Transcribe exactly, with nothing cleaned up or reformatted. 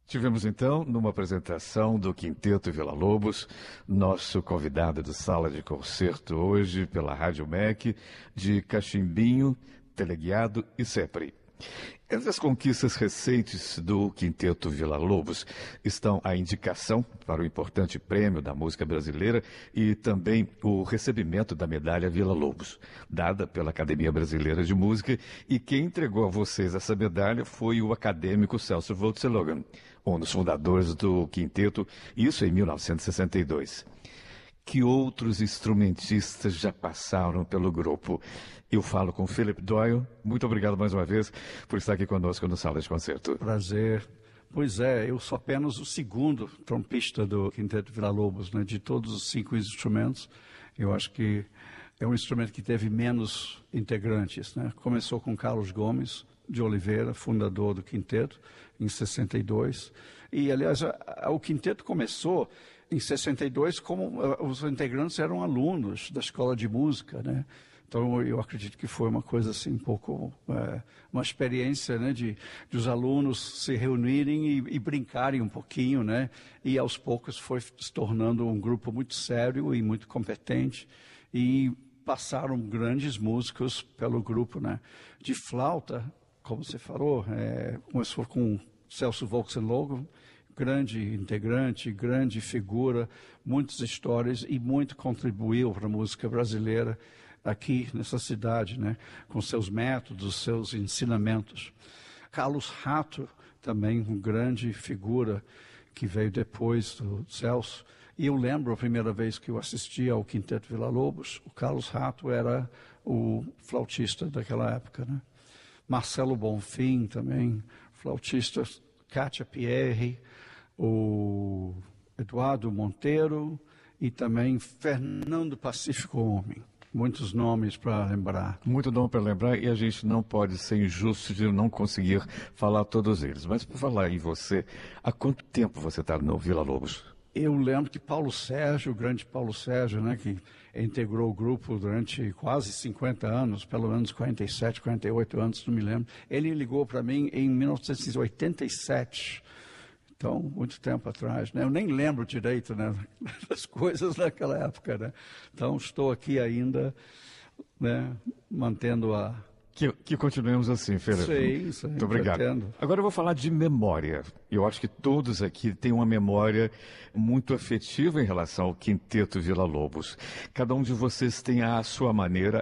Tivemos então, numa apresentação do Quinteto Villa-Lobos, nosso convidado do Sala de Concerto hoje pela Rádio M E C, de Cachimbinho, Teleguiado e Sepri. Entre as conquistas recentes do Quinteto Villa-Lobos estão a indicação para o importante prêmio da música brasileira e também o recebimento da medalha Villa-Lobos, dada pela Academia Brasileira de Música, e quem entregou a vocês essa medalha foi o acadêmico Celso Volkswagen, um dos fundadores do quinteto, isso em mil novecentos e sessenta e dois. Que outros instrumentistas já passaram pelo grupo? Eu falo com Philip Doyle. Muito obrigado mais uma vez por estar aqui conosco no Sala de Concerto. Prazer. Pois é, eu sou apenas o segundo trompista do Quinteto Villa-Lobos, né? De todos os cinco instrumentos, eu acho que é um instrumento que teve menos integrantes, né? Começou com Carlos Gomes de Oliveira, fundador do quinteto, em sessenta e dois. E, aliás, a, a, o quinteto começou em sessenta e dois como a, os integrantes eram alunos da escola de música, né? Então, eu acredito que foi uma coisa assim, um pouco, é, uma experiência, né, de, de os alunos se reunirem e, e brincarem um pouquinho, né? E, aos poucos, foi se tornando um grupo muito sério e muito competente. E passaram grandes músicos pelo grupo, né? De flauta, como você falou, é, começou com Celso Volkswagen, grande integrante, grande figura, muitas histórias e muito contribuiu para a música brasileira aqui nessa cidade, né, com seus métodos, seus ensinamentos. Carlos Rato, também uma grande figura que veio depois do Celso. E eu lembro a primeira vez que eu assisti ao Quinteto Villa-Lobos, o Carlos Rato era o flautista daquela época, né? Marcelo Bonfim também, flautista, Kátia Pierre, o Eduardo Monteiro e também Fernando Pacífico Homem. Muitos nomes para lembrar. Muito nome para lembrar e a gente não pode ser injusto de não conseguir falar todos eles. Mas por falar em você, há quanto tempo você está no Villa-Lobos? Eu lembro que Paulo Sérgio, o grande Paulo Sérgio, né, que integrou o grupo durante quase cinquenta anos, pelo menos quarenta e sete, quarenta e oito anos, não me lembro. Ele ligou para mim em mil novecentos e oitenta e sete. Então, muito tempo atrás, né? Eu nem lembro direito, né, das coisas naquela época, né? Então, estou aqui ainda, né, mantendo a... Que, que continuemos assim, Felipe. Sim, sim. Muito obrigado. Pretendo. Agora eu vou falar de memória. Eu acho que todos aqui têm uma memória muito afetiva em relação ao Quinteto Villa-Lobos. Cada um de vocês tem a sua maneira